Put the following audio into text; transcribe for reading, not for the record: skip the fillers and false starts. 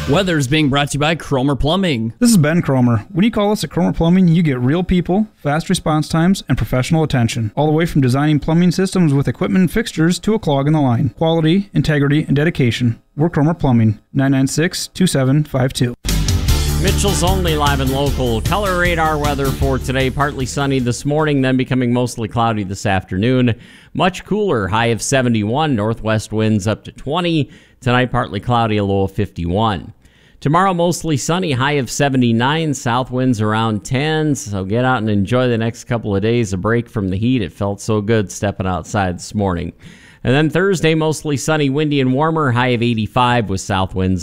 Weather's being brought to you by Cromer Plumbing. This is Ben Cromer. When you call us at Cromer Plumbing, you get real people, fast response times, and professional attention. All the way from designing plumbing systems with equipment and fixtures to a clog in the line. Quality, integrity, and dedication. We're Cromer Plumbing. 996-2752. Mitchell's Only live and local. Color radar weather for today. Partly sunny this morning, then becoming mostly cloudy this afternoon. Much cooler, high of 71. Northwest winds up to 20. Tonight, partly cloudy, a low of 51. Tomorrow, mostly sunny, high of 79. South winds around 10. So get out and enjoy the next couple of days. A break from the heat. It felt so good stepping outside this morning. And then Thursday, mostly sunny, windy and warmer, high of 85 with south winds